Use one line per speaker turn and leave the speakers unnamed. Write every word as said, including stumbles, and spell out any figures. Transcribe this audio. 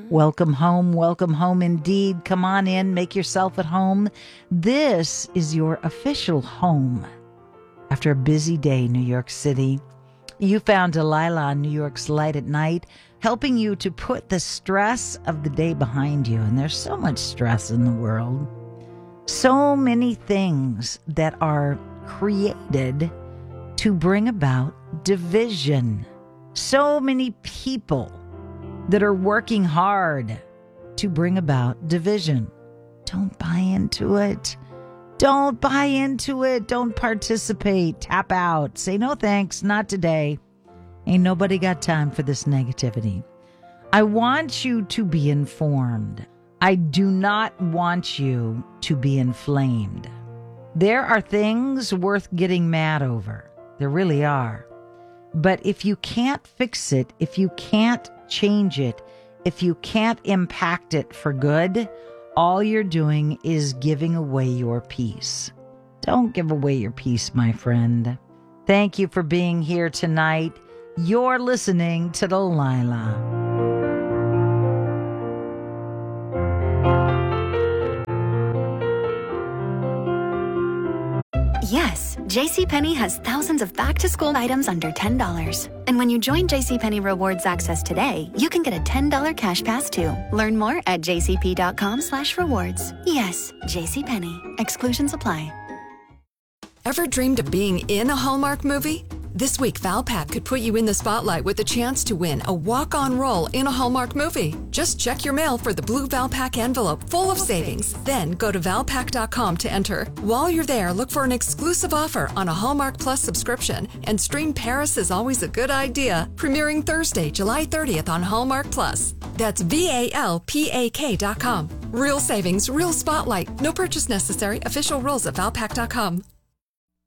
Welcome home, welcome home indeed. Come on in, make yourself at home. This is your official home. After a busy day, New York City, you found Delilah on New York's Light at Night, helping you to put the stress of the day behind you. And there's so much stress in the world. So many things that are created to bring about division. So many people that are working hard to bring about division. Don't buy into it. Don't buy into it. Don't participate. Tap out. Say no thanks. Not today. Ain't nobody got time for this negativity. I want you to be informed. I do not want you to be inflamed. There are things worth getting mad over. There really are. But if you can't fix it, if you can't change it, if you can't impact it for good, all you're doing is giving away your peace. Don't give away your peace, my friend. Thank you for being here tonight. You're listening to Delilah.
Yes, JCPenney has thousands of back-to-school items under ten dollars. And when you join JCPenney Rewards Access today, you can get a ten dollars cash pass too. Learn more at jcp.com slash rewards. Yes, JCPenney. Exclusions apply.
Ever dreamed of being in a Hallmark movie? This week, Valpak could put you in the spotlight with a chance to win a walk-on role in a Hallmark movie. Just check your mail for the blue Valpak envelope full of savings. Then go to valpak dot com to enter. While you're there, look for an exclusive offer on a Hallmark Plus subscription and stream Paris is Always a Good Idea, premiering Thursday, July thirtieth on Hallmark Plus. That's V A L P A K dot com. Real savings, real spotlight. No purchase necessary. Official rules at valpak dot com.